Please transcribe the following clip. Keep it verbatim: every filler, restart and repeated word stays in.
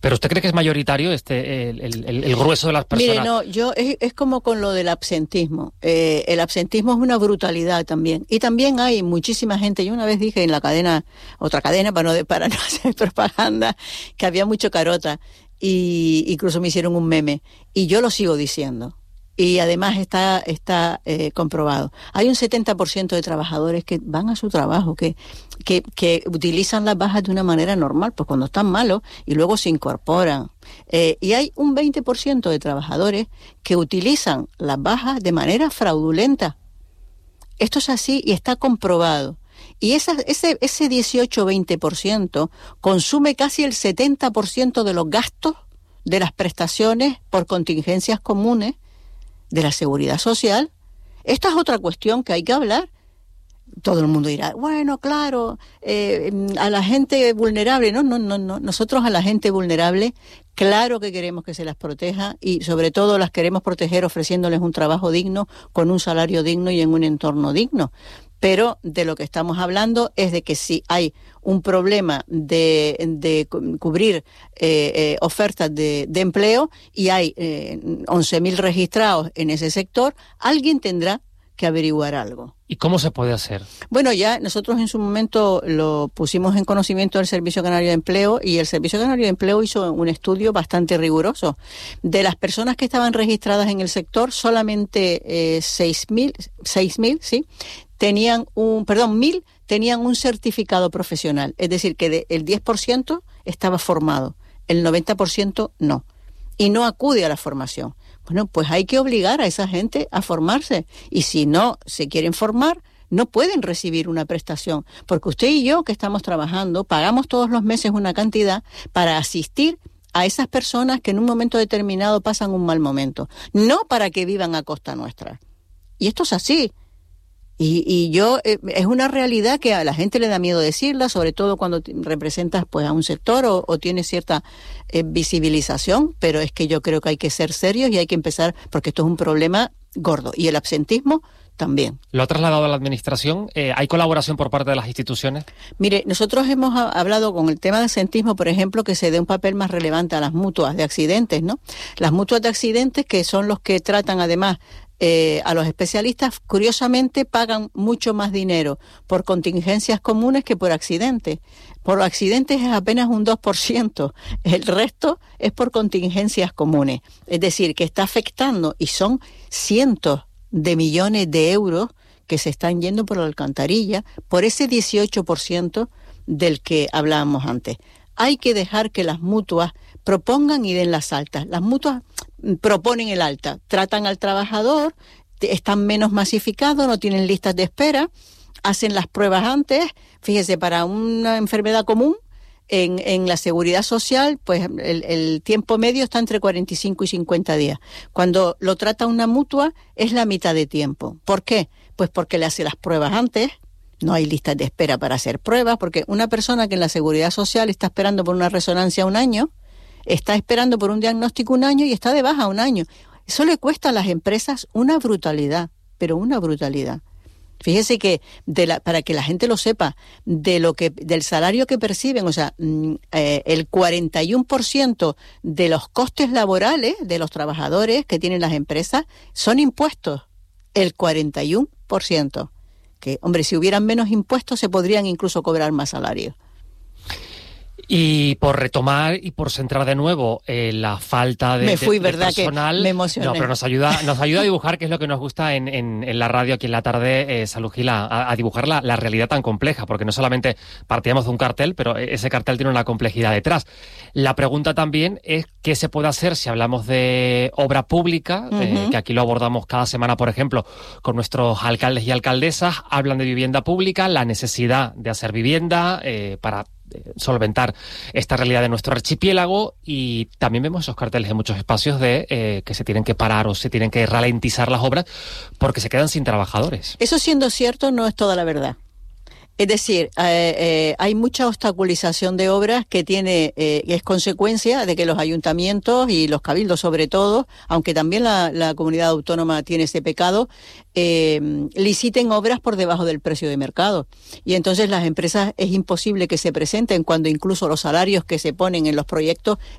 ¿Pero usted cree que es mayoritario este el, el, el grueso de las personas? Mire, no, yo es, es como con lo del absentismo. Eh, el absentismo es una brutalidad también. Y también hay muchísima gente. Yo una vez dije en la cadena, otra cadena para no, para no hacer propaganda, que había mucho carota. Y incluso me hicieron un meme. Y yo lo sigo diciendo. Y además está está eh, comprobado. Hay un setenta por ciento de trabajadores que van a su trabajo, que, que que utilizan las bajas de una manera normal, pues cuando están malos, y luego se incorporan. Eh, y hay un veinte por ciento de trabajadores que utilizan las bajas de manera fraudulenta. Esto es así y está comprobado. Y esa, ese, ese dieciocho a veinte por ciento consume casi el setenta por ciento de los gastos de las prestaciones por contingencias comunes de la seguridad social. Esta es otra cuestión que hay que hablar. Todo el mundo dirá, bueno, claro, eh, a la gente vulnerable, no, no, no, no, nosotros a la gente vulnerable, claro que queremos que se las proteja y sobre todo las queremos proteger ofreciéndoles un trabajo digno, con un salario digno y en un entorno digno. Pero de lo que estamos hablando es de que si hay un problema de, de cubrir eh, eh, ofertas de, de empleo y hay eh, once mil registrados en ese sector, alguien tendrá que averiguar algo. ¿Y cómo se puede hacer? Bueno, ya nosotros en su momento lo pusimos en conocimiento del Servicio Canario de Empleo y el Servicio Canario de Empleo hizo un estudio bastante riguroso. De las personas que estaban registradas en el sector, solamente eh, seis mil, sí, tenían un, perdón, mil tenían un certificado profesional. Es decir, que de, el diez por ciento estaba formado, el noventa por ciento no. Y no acude a la formación. Bueno, pues hay que obligar a esa gente a formarse. Y si no se quieren formar, no pueden recibir una prestación. Porque usted y yo, que estamos trabajando, pagamos todos los meses una cantidad para asistir a esas personas que en un momento determinado pasan un mal momento. No para que vivan a costa nuestra. Y esto es así. Y, y yo, eh, es una realidad que a la gente le da miedo decirla, sobre todo cuando t- representas pues a un sector o, o tienes cierta eh, visibilización, pero es que yo creo que hay que ser serios y hay que empezar, porque esto es un problema gordo. Y el absentismo también. ¿Lo ha trasladado a la administración? Eh, ¿Hay colaboración por parte de las instituciones? Mire, nosotros hemos ha- hablado con el tema del absentismo, por ejemplo, que se dé un papel más relevante a las mutuas de accidentes, ¿no? Las mutuas de accidentes, que son los que tratan además Eh, a los especialistas, curiosamente pagan mucho más dinero por contingencias comunes que por accidentes. Por accidentes es apenas un dos por ciento, el resto es por contingencias comunes. Es decir, que está afectando, y son cientos de millones de euros que se están yendo por la alcantarilla, por ese dieciocho por ciento del que hablábamos antes. Hay que dejar que las mutuas propongan y den las altas. Las mutuas proponen el alta, tratan al trabajador, están menos masificados, no tienen listas de espera, hacen las pruebas antes. Fíjese, para una enfermedad común, en, en la seguridad social, pues el, el tiempo medio está entre cuarenta y cinco y cincuenta días. Cuando lo trata una mutua, es la mitad de tiempo. ¿Por qué? Pues porque le hace las pruebas antes. No hay listas de espera para hacer pruebas, porque una persona que en la seguridad social está esperando por una resonancia un año, está esperando por un diagnóstico un año y está de baja un año. Eso le cuesta a las empresas una brutalidad, pero una brutalidad. Fíjese que, de la, para que la gente lo sepa, de lo que del salario que perciben, o sea, eh, el cuarenta y uno por ciento de los costes laborales de los trabajadores que tienen las empresas son impuestos. El cuarenta y uno por ciento. Que, hombre, si hubieran menos impuestos se podrían incluso cobrar más salarios. Y por retomar y por centrar de nuevo eh, la falta de, me fui, de, de ¿verdad? personal. Que me emocioné. No, pero nos ayuda, nos ayuda a dibujar, que es lo que nos gusta en, en, en la radio aquí en la tarde, eh, Salud Gil, a, a dibujar la, la realidad tan compleja, porque no solamente partíamos de un cartel, pero ese cartel tiene una complejidad detrás. La pregunta también es qué se puede hacer si hablamos de obra pública, uh-huh. eh, que aquí lo abordamos cada semana, por ejemplo, con nuestros alcaldes y alcaldesas, hablan de vivienda pública, la necesidad de hacer vivienda eh, para solventar esta realidad de nuestro archipiélago, y también vemos esos carteles en muchos espacios de eh, que se tienen que parar o se tienen que ralentizar las obras porque se quedan sin trabajadores. Eso, siendo cierto, no es toda la verdad. Es decir, eh, eh, hay mucha obstaculización de obras que tiene eh, es consecuencia de que los ayuntamientos y los cabildos, sobre todo, aunque también la, la comunidad autónoma tiene ese pecado, eh, liciten obras por debajo del precio de mercado. Y entonces las empresas es imposible que se presenten cuando incluso los salarios que se ponen en los proyectos